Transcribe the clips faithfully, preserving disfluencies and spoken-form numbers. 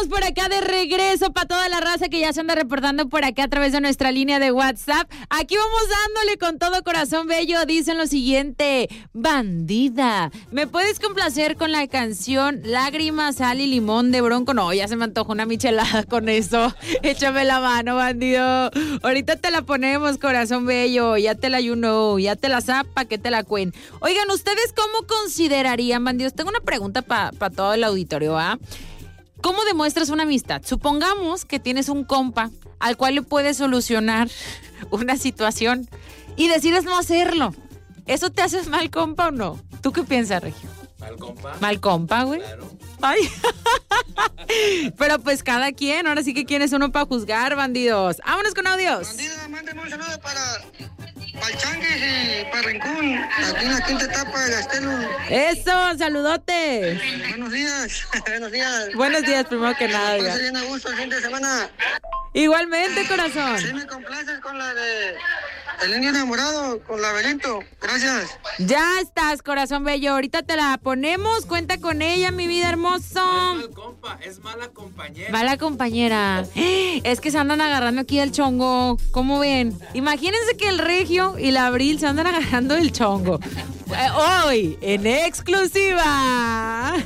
estamos por acá de regreso para toda la raza que ya se anda reportando por acá a través de nuestra línea de WhatsApp. Aquí vamos dándole con todo corazón bello. Dicen lo siguiente: bandida, ¿me puedes complacer con la canción Lágrimas, Sal y Limón de Bronco? No, ya se me antojó una michelada con eso. Échame la mano, bandido. Ahorita te la ponemos, corazón bello. Ya te la you know, ya te la zapa, que te la cuen. Oigan, ¿ustedes cómo considerarían, bandidos? Tengo una pregunta para pa todo el auditorio, ¿ah? ¿Cómo demuestras una amistad? Supongamos que tienes un compa al cual le puedes solucionar una situación y decides no hacerlo. ¿Eso te haces mal compa o no? ¿Tú qué piensas, Regio? ¿Mal compa? Mal compa, güey. Claro. Ay. Pero pues cada quien, ahora sí que quién es uno para juzgar, bandidos. Vámonos con audios. Bandida, mándame un saludo para, para el Changuis y para Rincón, aquí en la quinta etapa de Gastelo. Eso, saludotes. Buenos días, buenos días. Buenos días, primero que nada. Pase bien a gusto el fin de semana. Igualmente, corazón. Sí me complaces con la de El Indio Enamorado, con laberinto. Gracias. Ya estás, corazón bello. Ahorita te la ponemos. Cuenta con ella, mi vida hermoso. No es mal compa, es mala compañera. Mala compañera. Es que se andan agarrando aquí el chongo. ¿Cómo ven? Imagínense que el Regio y la Abril se andan agarrando el chongo. Hoy, en exclusiva.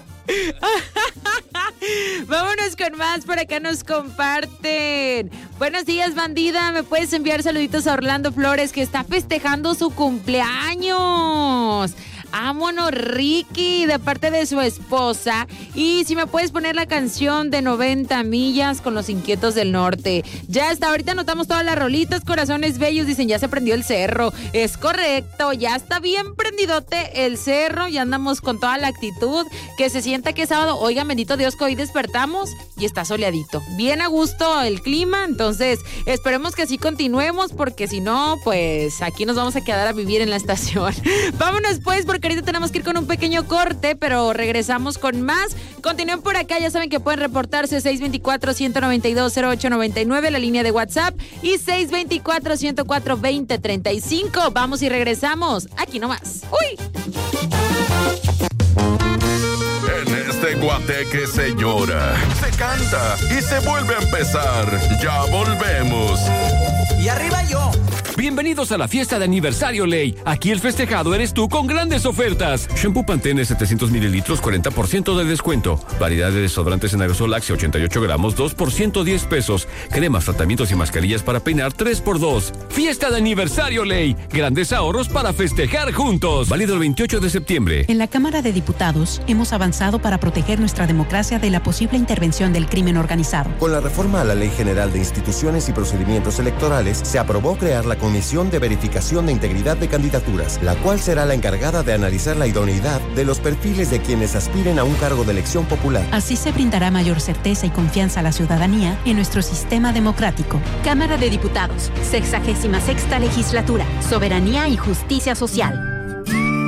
Vámonos con más, por acá nos comparten. Buenos días, bandida, me puedes enviar saluditos a Orlando Flores, que está festejando su cumpleaños. Vámonos, Ricky, de parte de su esposa. Y si me puedes poner la canción de noventa millas con los Inquietos del Norte. Ya está, ahorita anotamos todas las rolitas, corazones bellos. Dicen, ya se prendió el cerro. Es correcto, ya está bien prendidote el cerro. Ya andamos con toda la actitud. Que se sienta que es sábado. Oigan, bendito Dios, que hoy despertamos y está soleadito. Bien a gusto el clima, entonces esperemos que así continuemos, porque si no, pues aquí nos vamos a quedar a vivir en la estación. Vámonos pues, porque ahorita tenemos que ir con un pequeño corte, pero regresamos con más. Continúen por acá, ya saben que pueden reportarse seis dos cuatro, uno nueve dos, cero ocho nueve nueve, la línea de WhatsApp, y seis dos cuatro, uno cuatro, dos cero tres cinco. Vamos y regresamos, aquí nomás. ¡Uy! En este guateque se llora, se canta y se vuelve a empezar. Ya volvemos. Y arriba yo. Bienvenidos a la fiesta de aniversario Ley. Aquí el festejado eres tú con grandes ofertas. Shampoo Pantene setecientos mililitros, cuarenta por ciento de descuento. Variedad de desodorantes en aerosol Axe ochenta y ocho gramos, dos por ciento diez pesos. Cremas, tratamientos y mascarillas para peinar, tres por dos. Fiesta de aniversario Ley. Grandes ahorros para festejar juntos. Válido el veintiocho de septiembre. En la Cámara de Diputados hemos avanzado para proteger nuestra democracia de la posible intervención del crimen organizado. Con la reforma a la Ley General de Instituciones y Procedimientos Electorales, se aprobó crear la Comisión de Verificación de Integridad de Candidaturas, la cual será la encargada de analizar la idoneidad de los perfiles de quienes aspiren a un cargo de elección popular. Así se brindará mayor certeza y confianza a la ciudadanía en nuestro sistema democrático. Cámara de Diputados, sexagésima sexta legislatura, Soberanía y Justicia Social.